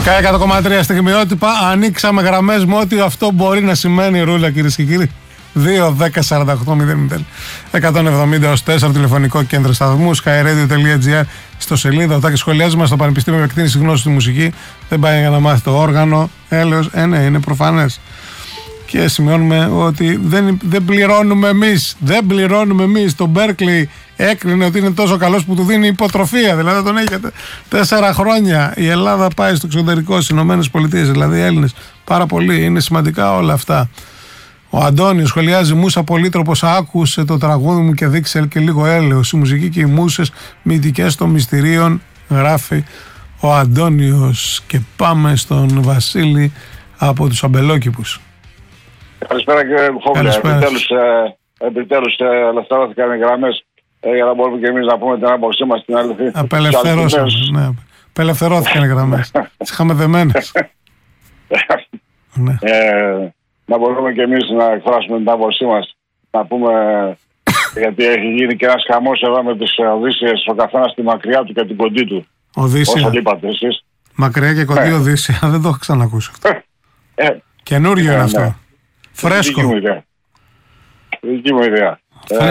Sky 100,3 στιγμιότυπα. Ανοίξαμε γραμμές με ό,τι αυτό μπορεί να σημαίνει, ρούλα, κυρίες και κύριοι. 2-10-48-00-170-4 τηλεφωνικό κέντρο σταθμού, skyradio.gr στο σελίδα. Όταν και σχολιάζουμε στο Πανεπιστήμιο με εκτίμηση γνώση στη μουσική, δεν πάει για να μάθει το όργανο. Έλεος, ναι, είναι προφανές. Και σημειώνουμε ότι δεν πληρώνουμε εμείς. Δεν πληρώνουμε εμείς. Το Berkeley έκρινε ότι είναι τόσο καλός που του δίνει υποτροφία. Δηλαδή τον έχετε 4 χρόνια. Η Ελλάδα πάει στο εξωτερικό, στις Ηνωμένες Πολιτείες, δηλαδή οι Έλληνες. Πάρα πολύ. Είναι σημαντικά όλα αυτά. Ο Αντώνιος σχολιάζει: Μούσα Πολύτροπος άκουσε το τραγούδι μου και δείξε και λίγο έλεος. Η μουσική και οι μούσες μυθικές των μυστηρίων, γράφει ο Αντώνιος. Και πάμε στον Βασίλη από τους Αμπελόκηπους. Καλησπέρα κύριε Μπουφόβλια. Επιτέλους ελευθερώθηκαν οι γραμμές για να μπορούμε και εμείς να πούμε την άποψή μας στην αλήθεια. Απελευθερώσαμε, ναι. Απελευθερώθηκαν οι γραμμές. Τις είχαμε δεμένες. Ναι. Να μπορούμε και εμείς να εκφράσουμε την άποψή μας, να πούμε, γιατί έχει γίνει και ένας χαμός εδώ με τις Οδύσσιες, ο καθένας στη μακριά του και την κοντή του. Οδύσσια. Όσο είπατε εσείς. Μακριά και κοντή Οδύσσια, δεν το έχω ξανακούσει. Καινούριο είναι αυτό. Φρέσκο. Δική μου ιδέα.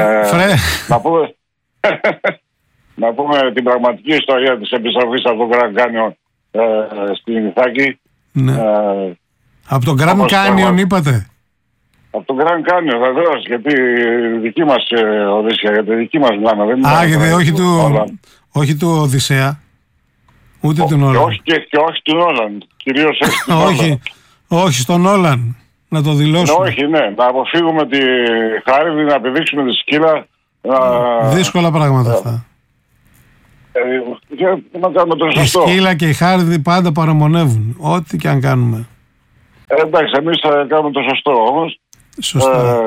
Να πούμε την πραγματική ιστορία της επιστροφής από τον Grand Canyon στην Ιθάκη. Ναι. Από τον Grand Canyon είπατε. Από τον Grand Canyon βεβαίως, γιατί δική μας Οδύσσια, γιατί δική μας μιλάμε. Γιατί όχι του Οδυσσέα, ούτε του Νόλαν. Και όχι του Νόλαν, κυρίως όχι στον Νόλαν. Να το δηλώσουμε. Όχι, ναι. Να αποφύγουμε τη Χάριδη, να επιδείξουμε τη σκύλα. Δύσκολα πράγματα αυτά. Να κάνουμε το σωστό. Η σκύλα και η Χάριδη πάντα παραμονεύουν. Ό,τι και αν κάνουμε. Εντάξει, εμείς θα κάνουμε το σωστό όμως. Σωστά.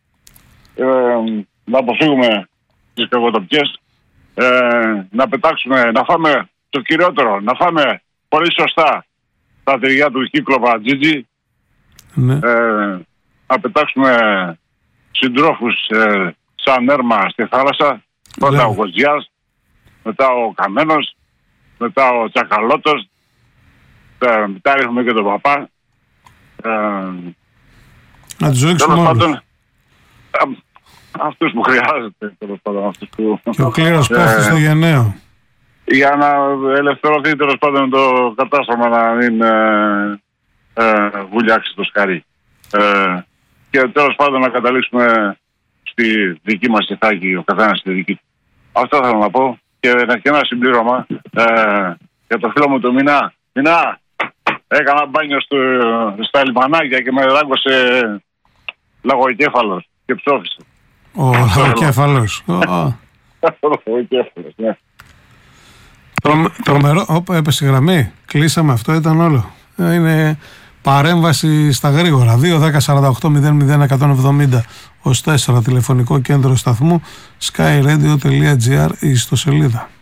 Να αποφύγουμε τις κακοτοπιές. Να πετάξουμε, να φάμε το κυριότερο. Να φάμε πολύ σωστά τα τυριά του Κύκλοπα Τζίτζι. Ναι. Να πετάξουμε συντρόφους σαν έρμα στη θάλασσα. Πρώτα ο Κοζιάς, μετά ο Καμένος, μετά ο Τσακαλώτος, μετά ρίχνουμε και τον Παπά. Να τους ρίξουμε όλους. Αυτούς που χρειάζεται. Και ο κλήρος πέφτει στο γενναίο. Για να ελευθερωθεί τέλος πάντων το κατάστρωμα, να μην βουλιάξει το σκαρί. Και τέλος πάντων να καταλήξουμε στη δική μας Ιθάκη, ο καθένας στη δική του. Αυτό θέλω να πω. Και ένα συμπλήρωμα για το φίλο μου του Μινά. Μινά, έκανα μπάνιο στα λιμανάκια και με ράγκωσε λαγοκέφαλος και ψόφισε. Ο λαγοκέφαλος. Λαγοκέφαλος, ναι. Τρομερό. Όπα, έπεσε η γραμμή. Κλείσαμε, αυτό ήταν όλο. Είναι παρέμβαση στα γρήγορα. 2-10-48-00-170 ως 4 τηλεφωνικό κέντρο σταθμού, skyradio.gr ή στο σελίδα.